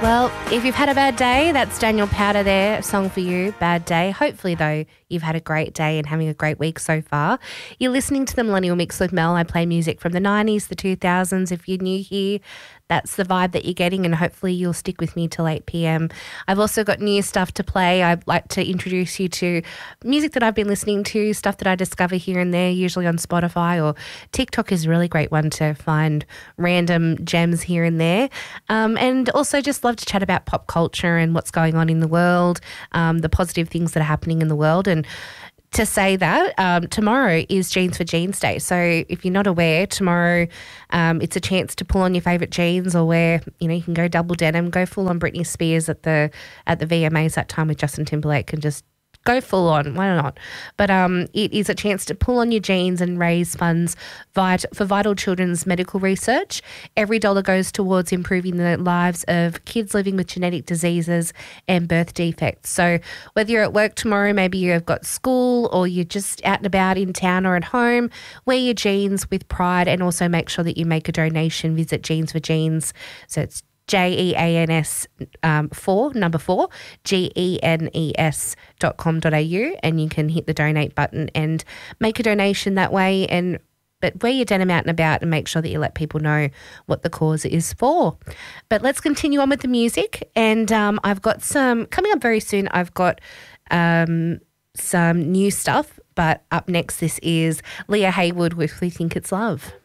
Well, if you've had a bad day, that's Daniel Powder there, a song for you, Bad Day. Hopefully, though, you've had a great day and having a great week so far. You're listening to the Millennial Mix with Mel. I play music from the 90s, the 2000s. If you're new here, that's the vibe that you're getting, and hopefully you'll stick with me till 8 p.m. I've also got new stuff to play. I'd like to introduce you to music that I've been listening to, stuff that I discover here and there, usually on Spotify, or TikTok is a really great one to find random gems here and there. And also just love to chat about pop culture and what's going on in the world, the positive things that are happening in the world. And to say that, tomorrow is Jeans for Jeans Day. So if you're not aware, tomorrow it's a chance to pull on your favourite jeans, or wear, you can go double denim, go full on Britney Spears at the VMAs that time with Justin Timberlake, and just go full on. Why not? But it is a chance to pull on your jeans and raise funds for Vital Children's medical research. Every dollar goes towards improving the lives of kids living with genetic diseases and birth defects. So whether you're at work tomorrow, maybe you've got school, or you're just out and about in town or at home, wear your jeans with pride, and also make sure that you make a donation. Visit Jeans for Jeans. So it's JEANS 4 GENES.com.au, and you can hit the donate button and make a donation that way. But wear your denim out and about, and make sure that you let people know what the cause is for. But let's continue on with the music, and I've got some coming up very soon. I've got some new stuff, but up next this is Leah Haywood with We Think It's Love.